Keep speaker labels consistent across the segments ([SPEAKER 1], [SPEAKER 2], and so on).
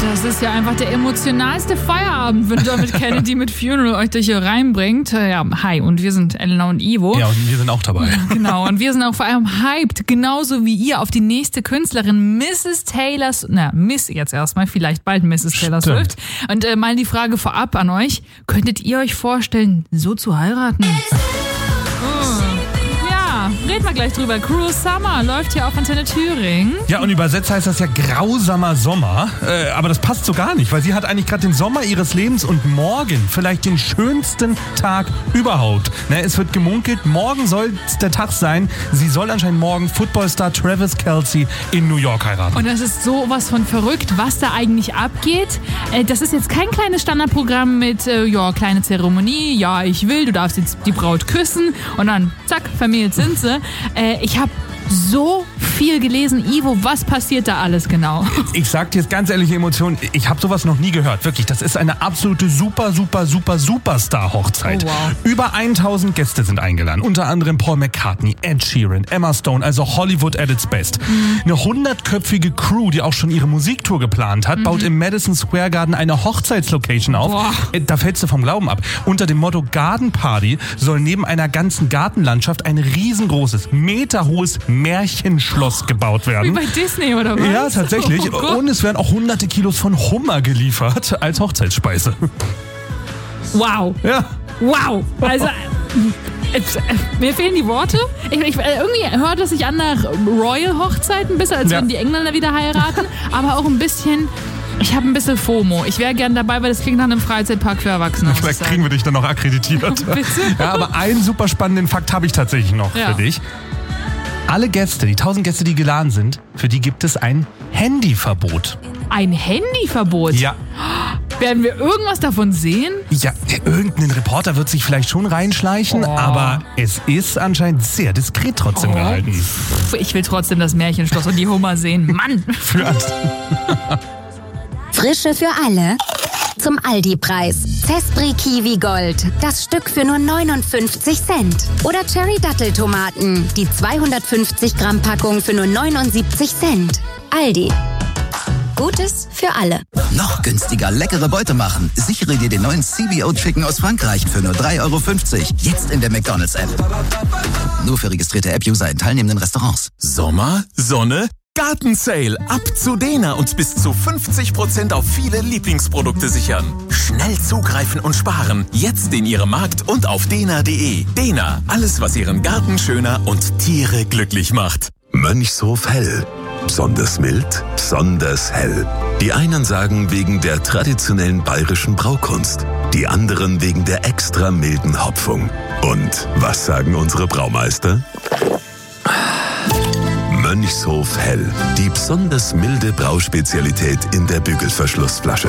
[SPEAKER 1] Das ist ja einfach der emotionalste Feierabend, wenn Dermot Kennedy mit Funeral euch durch hier reinbringt. Ja, hi, und wir sind Elena und Ivo.
[SPEAKER 2] Ja, und wir sind auch dabei.
[SPEAKER 1] Genau, und wir sind auch vor allem hyped, genauso wie ihr, auf die nächste Künstlerin, Miss jetzt erstmal, vielleicht bald Mrs. Taylor Swift. Und mal die Frage vorab an euch, könntet ihr euch vorstellen, so zu heiraten? Reden wir gleich drüber. Cruel Summer läuft hier auf Antenne Thüringen.
[SPEAKER 2] Ja, und übersetzt heißt das ja grausamer Sommer. Aber das passt so gar nicht, weil sie hat eigentlich gerade den Sommer ihres Lebens und morgen vielleicht den schönsten Tag überhaupt. Es wird gemunkelt, morgen soll der Tag sein. Sie soll anscheinend morgen Footballstar Travis Kelce in New York heiraten.
[SPEAKER 1] Und das ist sowas von verrückt, was da eigentlich abgeht. Das ist jetzt kein kleines Standardprogramm mit, kleine Zeremonie, ja, ich will, du darfst jetzt die Braut küssen und dann, zack, vermählt sind sie. Ich habe so viel gelesen. Ivo, was passiert da alles genau?
[SPEAKER 2] Ich sag dir jetzt ganz ehrliche Emotionen, ich habe sowas noch nie gehört. Wirklich, das ist eine absolute Superstar-Hochzeit.
[SPEAKER 1] Oh, wow.
[SPEAKER 2] Über 1000 Gäste sind eingeladen. Unter anderem Paul McCartney, Ed Sheeran, Emma Stone, also Hollywood at its best. Eine 100-köpfige Crew, die auch schon ihre Musiktour geplant hat, baut im Madison Square Garden eine Hochzeitslocation auf.
[SPEAKER 1] Boah.
[SPEAKER 2] Da fällst du vom Glauben ab. Unter dem Motto Garden Party soll neben einer ganzen Gartenlandschaft ein riesengroßes, meterhohes Märchenschloss gebaut werden.
[SPEAKER 1] Wie bei Disney oder was?
[SPEAKER 2] Ja, tatsächlich.
[SPEAKER 1] Oh,
[SPEAKER 2] und es werden auch hunderte Kilos von Hummer geliefert als Hochzeitsspeise.
[SPEAKER 1] Wow.
[SPEAKER 2] Ja.
[SPEAKER 1] Wow. Also, mir fehlen die Worte. Irgendwie hört es sich an nach Royal-Hochzeiten, besser als wenn die Engländer wieder heiraten, aber auch ein bisschen... Ich habe ein bisschen FOMO. Ich wäre gern dabei, weil das klingt nach einem Freizeitpark für Erwachsene.
[SPEAKER 2] Vielleicht kriegen wir dich dann noch akkreditiert.
[SPEAKER 1] Bitte?
[SPEAKER 2] Ja, aber einen super spannenden Fakt habe ich tatsächlich noch für dich. Alle Gäste, die 1000 Gäste, die geladen sind, für die gibt es ein Handyverbot.
[SPEAKER 1] Ein Handyverbot?
[SPEAKER 2] Ja.
[SPEAKER 1] Werden wir irgendwas davon sehen?
[SPEAKER 2] Ja, irgendein Reporter wird sich vielleicht schon reinschleichen, aber es ist anscheinend sehr diskret trotzdem gehalten.
[SPEAKER 1] Ich will trotzdem das Märchenschloss und die Hummer sehen. Mann!
[SPEAKER 3] Frische für alle. Zum Aldi-Preis. Zespri Kiwi Gold. Das Stück für nur 59 Cent. Oder Cherry Datteltomaten. Die 250 Gramm Packung für nur 79 Cent. Aldi. Gutes für alle.
[SPEAKER 4] Noch günstiger leckere Beute machen. Sichere dir den neuen CBO Chicken aus Frankreich für nur 3,50 €. Jetzt in der McDonald's-App. Nur für registrierte App-User in teilnehmenden Restaurants.
[SPEAKER 5] Sommer, Sonne, Gartensale. Ab zu Dena und bis zu 50% auf viele Lieblingsprodukte sichern. Schnell zugreifen und sparen. Jetzt in Ihrem Markt und auf dena.de. Dena, alles was Ihren Garten schöner und Tiere glücklich macht.
[SPEAKER 6] Mönchshof Hell. Besonders mild, besonders hell. Die einen sagen wegen der traditionellen bayerischen Braukunst, die anderen wegen der extra milden Hopfung. Und was sagen unsere Braumeister? Mönchshof Hell, die besonders milde Brauspezialität in der Bügelverschlussflasche.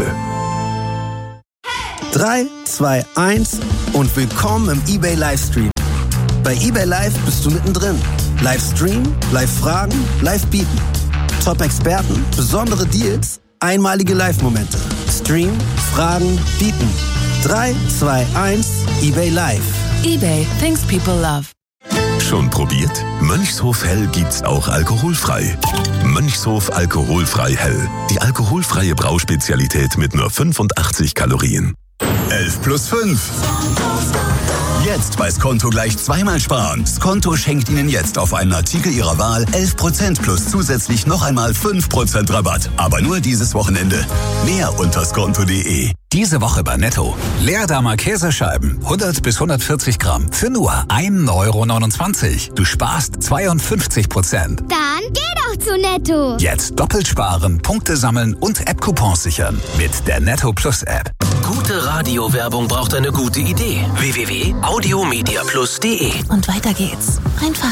[SPEAKER 7] 3, 2, 1 und willkommen im eBay Livestream. Bei eBay Live bist du mittendrin. Livestream, Live-Fragen, Live-Bieten. Top-Experten, besondere Deals, einmalige Live-Momente. Stream, Fragen, Bieten. 3, 2, 1, eBay Live.
[SPEAKER 8] eBay, things people love.
[SPEAKER 6] Schon probiert? Mönchshof Hell gibt's auch alkoholfrei. Mönchshof Alkoholfrei Hell. Die alkoholfreie Brauspezialität mit nur 85 Kalorien.
[SPEAKER 4] 11 plus 5. Jetzt bei Skonto gleich zweimal sparen. Skonto schenkt Ihnen jetzt auf einen Artikel Ihrer Wahl 11% plus zusätzlich noch einmal 5% Rabatt. Aber nur dieses Wochenende. Mehr unter skonto.de.
[SPEAKER 9] Diese Woche bei Netto. Leerdammer Käsescheiben, 100 bis 140 Gramm für nur 1,29 €. Du sparst 52%.
[SPEAKER 10] Dann geh doch zu Netto.
[SPEAKER 9] Jetzt doppelt sparen, Punkte sammeln und App-Coupons sichern. Mit der Netto Plus App.
[SPEAKER 11] Gute Radiowerbung braucht eine gute Idee. www.audiomediaplus.de.
[SPEAKER 8] Und weiter geht's. Einfach